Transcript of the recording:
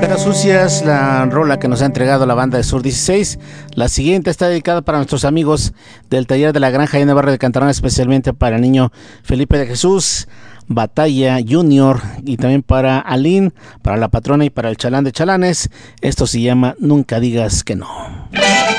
Caras Sucias, la rola que nos ha entregado la banda de Sur 16. La siguiente está dedicada para nuestros amigos del taller de la Granja en el barrio de Cantarán, especialmente para el niño Felipe de Jesús, Batalla Junior, y también para Aline, para la patrona y para el chalán de chalanes. Esto se llama Nunca Digas Que No.